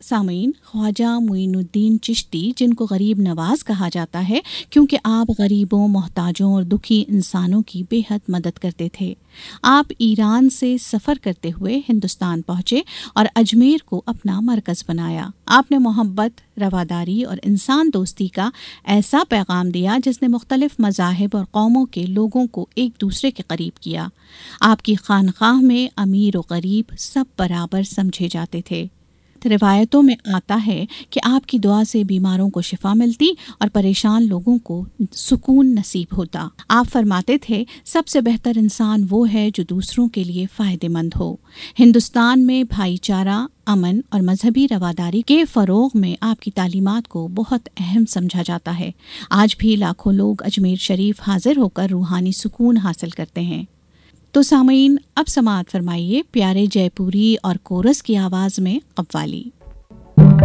سامعین، خواجہ معین الدین چشتی، جن کو غریب نواز کہا جاتا ہے کیونکہ آپ غریبوں، محتاجوں اور دکھی انسانوں کی بے حد مدد کرتے تھے، آپ ایران سے سفر کرتے ہوئے ہندوستان پہنچے اور اجمیر کو اپنا مرکز بنایا۔ آپ نے محبت، رواداری اور انسان دوستی کا ایسا پیغام دیا جس نے مختلف مذاہب اور قوموں کے لوگوں کو ایک دوسرے کے قریب کیا۔ آپ کی خانقاہ میں امیر و غریب سب برابر سمجھے جاتے تھے۔ روایتوں میں آتا ہے کہ آپ کی دعا سے بیماروں کو شفا ملتی اور پریشان لوگوں کو سکون نصیب ہوتا۔ آپ فرماتے تھے، سب سے بہتر انسان وہ ہے جو دوسروں کے لیے فائدہ مند ہو۔ ہندوستان میں بھائی چارہ، امن اور مذہبی رواداری کے فروغ میں آپ کی تعلیمات کو بہت اہم سمجھا جاتا ہے۔ آج بھی لاکھوں لوگ اجمیر شریف حاضر ہو کر روحانی سکون حاصل کرتے ہیں۔ تو سامعین، اب سماعت فرمائیے پیارے جے پوری اور کورس کی آواز میں قوالی۔